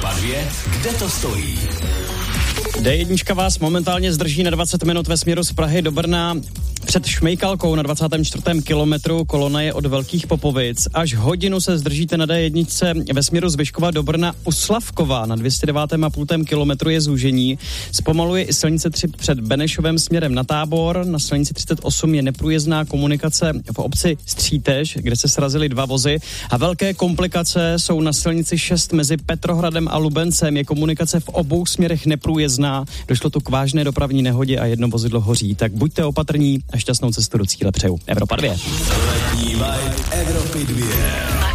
Evropa 2, kde to stojí? D1 vás momentálně zdrží na 20 minut ve směru z Prahy do Brna. Před Šmejkalkou na 24. kilometru kolona je od Velkých Popovic. Až hodinu se zdržíte na D1 ve směru z Vyškova do Brna u Slavkova. Na 209,5 kilometru je zúžení. Zpomaluje i silnice 3 před Benešovem směrem na Tábor. Na silnici 38 je neprůjezdná komunikace v obci Střítež, kde se srazily 2 vozy. A velké komplikace jsou na silnici 6 mezi Petrohradem a Lubencem. Je komunikace v obou směrech neprůjezdná. Došlo tu k vážné dopravní nehodě a jedno vozidlo hoří. Tak buďte opatrní a šťastnou cestu do cíle přeju. Evropa 2. Letní vibe Evropy 2.